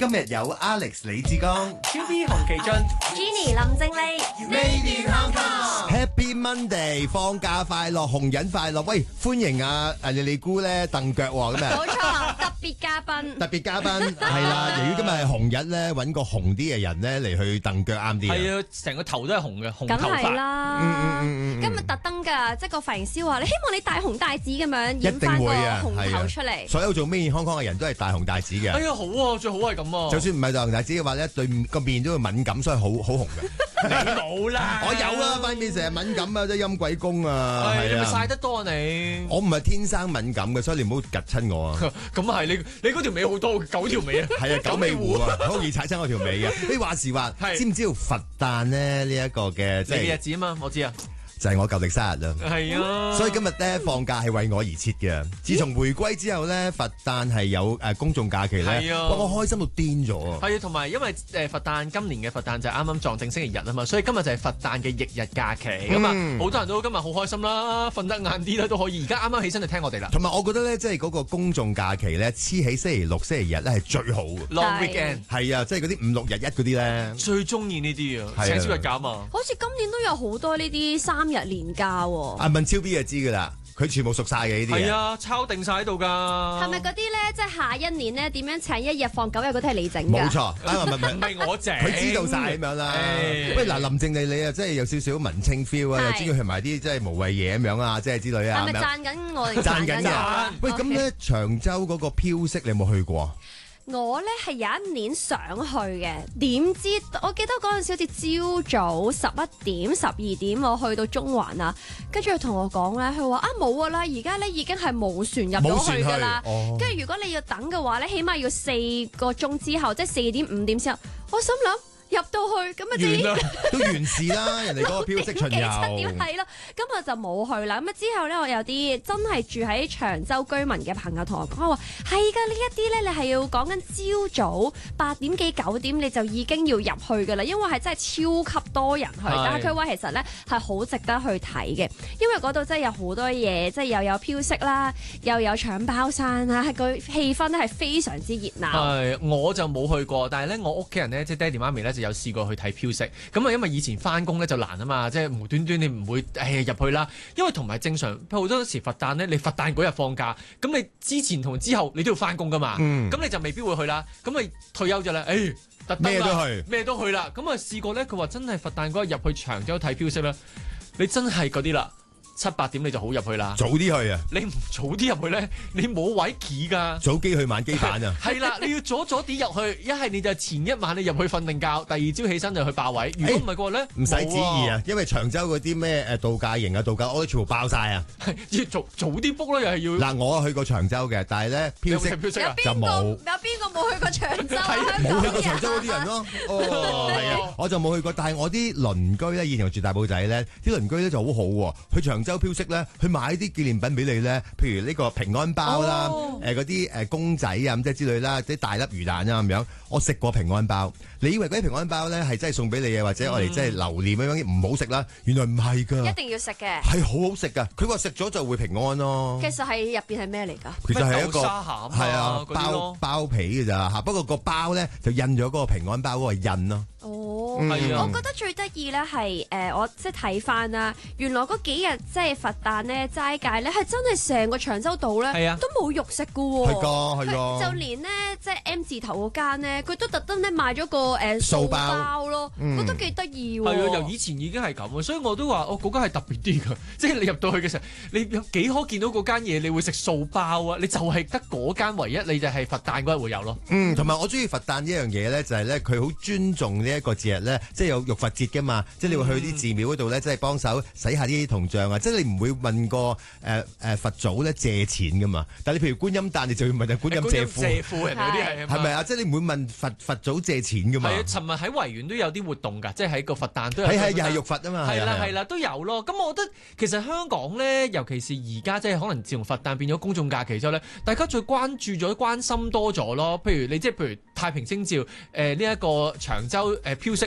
今日有 Alex 李志剛、 QB 洪其俊、 Jenny 林正利 ，Made in Hong Kong。Happy Monday， 放假快樂，紅人快樂。喂，歡迎你李姑咧蹬腳喎，今日。 冇錯，特別嘉賓。 特別嘉賓係啦，由於今日係紅日咧，揾個紅啲嘅人咧嚟去蹬腳啱啲。 係啊，成個頭都係紅嘅，紅梗頭髮。 係啦，今日特登㗎，即係個髮型師話：你希望你大紅大紫咁樣染翻個紅頭出嚟。 所有做 Made in Hong Kong 嘅人都係大紅大紫嘅。 哎呀，好啊，最好係咁啊。 就算唔係大紅大紫嘅話咧，對個面都會敏感，所以好紅嘅。 你冇啦， 我有啦，塊面成日敏感啊，即係陰鬼公啊。 係你咪曬得多啊你。 我唔係天生敏感嘅，所以你唔好趌親我啊。 咁係你嗰條尾好多，9條尾啊。 係啊，九尾狐啊，好容易踩親我條尾嘅。你話時話，知唔知道佛誕咧呢一個嘅即係日子啊嘛？我知啊。 就係我舊曆生日啦， 係啊， 所以今日咧放假係為我而設嘅。自從回歸之後咧，佛誕係有公眾假期咧， 係啊， 我開心到癲咗啊！ 係啊，同埋因為佛誕今年嘅佛誕就係啱啱撞正星期日啊嘛，所以今日就係佛誕嘅翌日假期咁啊，好多人都今日好開心啦，瞓得晏啲啦都可以。而家啱啱起身就聽我哋啦。 同埋我覺得咧，即係嗰個公眾假期咧，黐喺星期六、星期日咧係最好嘅。 Long weekend 係啊，即係嗰啲5、6日1嗰啲咧， 最中意呢啲啊，請少日假嘛。 好似今年都有好多呢啲3日連假。 阿文超 B 就知噶啦，佢全部熟晒嘅呢啲。 係啊，抄定晒喺度噶。 係咪嗰啲咧？即係下一年咧，點樣請1日放9日嗰啲係你整㗎？ 冇錯， 唔係我整， 佢知道晒咁樣啦。喂，嗱，林靜麗你啊，即係有少少文青 feel 啊，又中意去埋啲即係無謂嘢咁樣啊，即係之類啊。 係咪讚緊我定讚緊㗎？喂，咁咧長洲嗰個飄色你有冇去過？ 我咧係有一年想去嘅，點知我記得嗰陣時好似朝早11點、12點我去到中環啊，跟住佢同我講咧，佢話啊冇㗎啦，而家咧已經係冇船入到去㗎啦，跟住如果你要等嘅話咧，起碼要4個鐘之後，即係4點5點之後，我心諗。入到去咁啊， 都完事啦！人哋嗰個飄色巡遊 7點係咯，咁我就冇去啦。咁啊之後咧，我有啲真係住喺長洲居民嘅朋友同我講話，係㗎，呢一啲咧你係要講緊朝早8點幾9點你就已經要入去㗎啦，因為係真係超級多人去。但係佢話其實咧係好值得去睇嘅，因為嗰度真係有好多嘢，即係又有飄色啦，又有搶包山啦，個氣氛咧係非常之熱鬧。 係，我就冇去過，但係咧我屋企人咧即係爹哋媽咪咧。有試過去睇飄色，咁啊因為以前翻工咧就難啊嘛，即係無端端你唔會入去啦，因為同埋正常好多時佛誕咧，你佛誕嗰日放假，咁你之前同之後你都要翻工噶嘛，咁你就未必會去啦，咁你退休咗啦，特登咩都去啦，咁啊試過咧，佢話真係佛誕嗰日入去長洲睇飄色咧，你真係嗰啲啦。7、8點你就好入去啦，早啲去啊！你唔早啲入去咧，你冇位企㗎。 早機去晚機返啊！ 係啦，你要早啲入去，一係你就前一晚你入去瞓定覺，第二朝起身就去霸位。如果唔係嘅話咧， 唔使旨意啊，因為長洲嗰啲咩度假營啊、度假屋都全部爆晒啊！ 要早啲 book 咯，又係要。嗱， 我去過長洲嘅，但係咧飄色就冇。 有邊個冇去過長洲？ 冇去過長洲嗰啲人咯。哦，係啊，我就冇去過，但係我啲鄰居咧，以前我住大埔仔咧，啲鄰居咧就好好喎，去長洲飄色咧，去買啲紀念品俾你咧，譬如呢個平安包啦，嗰啲公仔啊咁即係之類啦，啲大粒魚蛋啊咁樣。我食過平安包，你以為嗰啲平安包咧係真係送俾你啊，或者我哋真係留念咁樣唔好食啦？原來唔係㗎， 一定要食嘅， 係好好食㗎。佢話食咗就會平安咯。 其實係入邊係咩嚟㗎？ 其實係一個係啊包皮㗎咋嚇，不過個包咧就印咗嗰個平安包嗰個印咯。 哦， 係啊， 我覺得最得意咧係我即係睇翻啦，原來嗰幾日即係佛誕咧齋戒咧係真係成個長洲島咧都冇肉食㗎喎。 係㗎，係㗎。 就連咧即係 M 字頭嗰間咧，佢都特登咧買咗個素包咯，覺得幾得意喎。 係啊，由以前已經係咁啊，所以我都話我嗰間係特別啲㗎，即係你入到去嘅時候，你有幾可見到嗰間嘢，你會食素包啊？你就係得嗰間唯一，你就係佛誕嗰日會有咯。 同埋我中意佛誕呢樣嘢咧，就係咧佢好尊重呢一個節日咧，即係有浴佛節㗎嘛，即係你會去啲寺廟嗰度咧，即係幫手洗下啲銅像啊，即係你唔會問個佛祖咧借錢㗎嘛，但係你譬如觀音誕，你就要問觀音借庫人嗰啲係咪啊？ 即係你唔會問佛祖借錢㗎嘛。係啊， 尋日喺維園都有啲活動㗎，即係喺個佛誕都有。 係又係浴佛啊嘛。 係啦，都有咯。咁我覺得其實香港咧，尤其是而家即係可能自從佛誕變咗公眾假期之後咧，大家最關注咗、關心多咗咯。譬如你即係譬如太平清醮呢一個長洲飄色，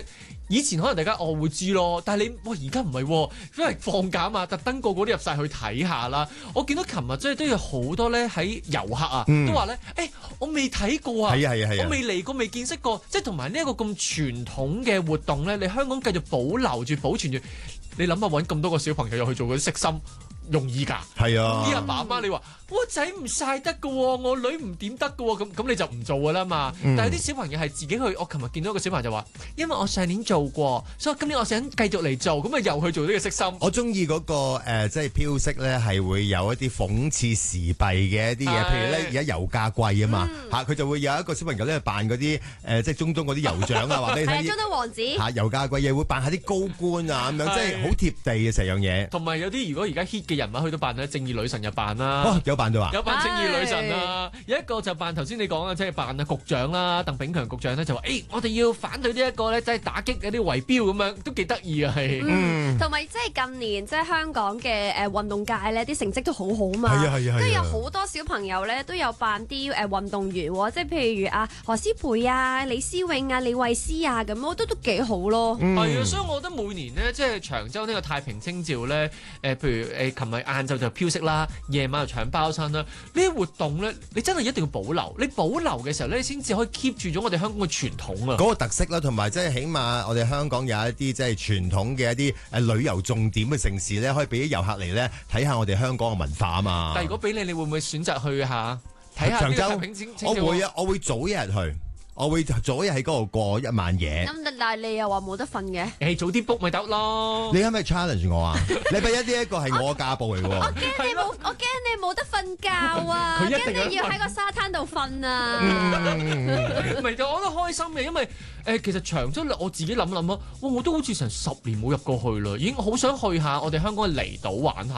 以前可能大家會知咯，但係你而家唔係喎，因為放假嘛，特登個個都入晒去睇下啦。我見到琴日真係都有好多咧喺遊客啊，都話咧，我未睇過啊，我未嚟過，未見識過，即係同埋呢一個咁傳統嘅活動咧，你香港繼續保留住、保存住，你諗下揾咁多個小朋友又去做嗰啲色心。容易㗎， 係啊！ 啲阿爸阿媽你話我仔唔曬得㗎喎，我女唔點得㗎喎，咁你就唔做㗎啦嘛。但係啲小朋友係自己去，我琴日見到一個小朋友就話，因為我上年做過，所以今年我想繼續嚟做，咁啊又去做呢個色心。 我中意嗰個即係飄色咧，係會有一啲諷刺時弊嘅一啲嘢，譬如咧而家油價貴啊嘛，佢就會有一個小朋友咧扮嗰啲即係中東嗰啲酋長啊，話俾你聽。 中東王子油價貴嘢會扮下啲高官啊咁樣，即係好貼地嘅成樣嘢。 同埋有啲如果而家 hit 嘅人物去到扮咧，正義女神就扮啦。 哦，有扮到啊！ 有扮正義女神啊！有一個就扮頭先你講啊，即係扮啊局長啦，鄧炳強局長咧就話：我哋要反對呢一個咧，即係打擊嗰啲圍標咁樣，都幾得意啊！係。 同埋即係近年即係香港嘅運動界咧，啲成績都好好嘛。 係啊。 都有好多小朋友咧都有扮啲運動員喎，即係譬如何詩蓓啊、李思穎啊、李慧詩啊咁，我覺得都幾好咯。 係啊，所以我覺得每年呢，即係長洲呢個太平清醮咧，譬如琴日晏晝就飄色啦，夜晚就搶包山啦，呢啲活動咧，你真係一定要保留。你保留嘅時候咧，你先至可以 keep 住咗我哋香港嘅傳統啊。 嗰個特色啦，同埋即係起碼我哋香港有一啲即係傳統嘅一啲旅遊重點嘅城市咧，可以俾啲遊客嚟咧睇下我哋香港嘅文化啊嘛。 但係如果俾你，你會唔會選擇去下睇下呢個太平清醮？ 我會啊，我會早一日去。我會早日喺嗰度過一晚夜。 咁但係你又話冇得瞓嘅？ 早啲 book 咪得咯。 你係咪 challenge 我啊？禮拜一呢一個係我嘅家暴嚟喎。 我驚你冇得瞓覺啊！驚你要喺個沙灘度瞓啊！ 唔係，我覺得開心嘅，因為其實長洲我自己諗諗啊，我都好似成10年冇入過去啦，已經好想去下我哋香港嘅離島玩下